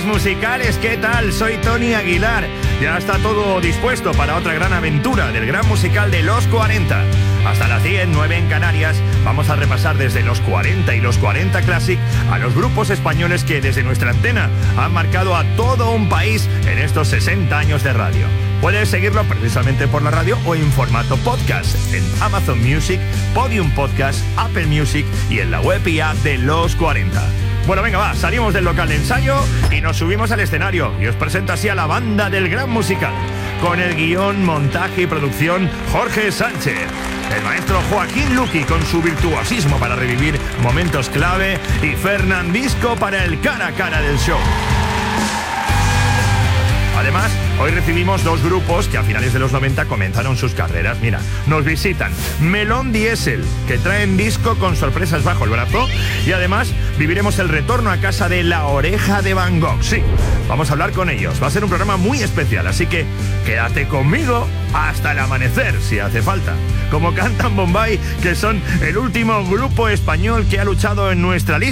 Buenas musicales, ¿qué tal? Soy Tony Aguilar. Ya está todo dispuesto para otra gran aventura del gran musical de los 40. Hasta las 10, 9 en Canarias, vamos a repasar desde los 40 y los 40 Classic a los grupos españoles que desde nuestra antena han marcado a todo un país en estos 60 años de radio. Puedes seguirlo precisamente por la radio o en formato podcast en Amazon Music, Podium Podcast, Apple Music y en la web y app de los 40. Bueno, venga, va, salimos del local de ensayo y nos subimos al escenario. Y os presento así a la banda del gran musical. Con el guión, montaje y producción, Jorge Sánchez. El maestro Joaquín Luqui con su virtuosismo para revivir momentos clave. Y Fernandisco para el cara a cara del show. Además, hoy recibimos dos grupos que a finales de los 90 comenzaron sus carreras. Mira, nos visitan Melón Diesel, que traen disco con sorpresas bajo el brazo. Y además, viviremos el retorno a casa de La Oreja de Van Gogh. Sí, vamos a hablar con ellos. Va a ser un programa muy especial, así que quédate conmigo hasta el amanecer, si hace falta. Como cantan Bombay, que son el último grupo español que ha luchado en nuestra lista